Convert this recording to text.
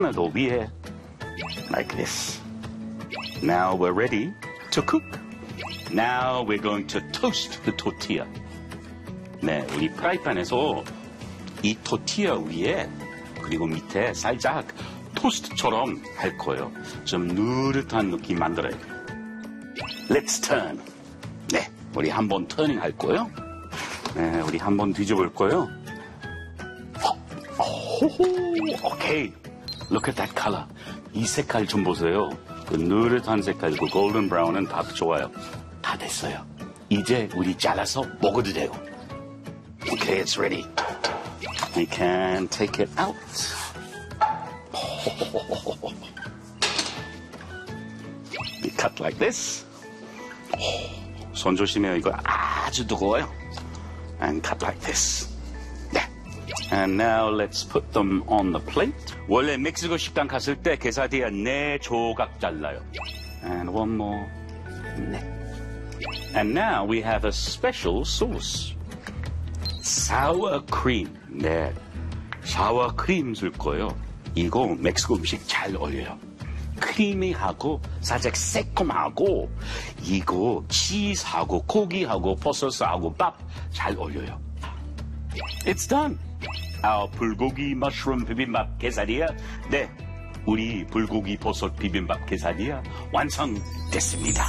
더 위에 like this. Now we're ready to cook. Now we're going to toast the tortilla. 네, 우리 프라이팬에서 이 토티아 위에 그리고 밑에 살짝 토스트처럼 할 거예요. 좀 느릿한 느낌 만들어야 돼요. Let's turn. 네, 우리 한번 터닝 할 거예요. 네, 우리 한번 뒤져볼 거예요. 오케이. Look at that color. 이 색깔 좀 보세요. 그 느릿한 색깔, 그 골든 브라운은 다 좋아요. 다 됐어요. 이제 우리 잘라서 먹어도 돼요. Okay, it's ready. We can take it out. We cut like this. 손 조심해요. 이거 아주 뜨거워요. And cut like this. 네. And now let's put them on the plate. 원래 멕시코 식당 갔을 때 quesadilla 4조각 잘라요. And one more. 네. And now we have a special sauce. Sour cream. 네. 사워 크림 쓸 거예요. 이거 멕시코 음식 잘 어울려요. 크리미하고 살짝 새콤하고 이거 치즈하고 고기하고 버섯하고 밥 잘 어울려요. It's done. Our 불고기 머쉬룸 비빔밥 quesadilla. 네, 우리 불고기 버섯 비빔밥 quesadilla 완성됐습니다.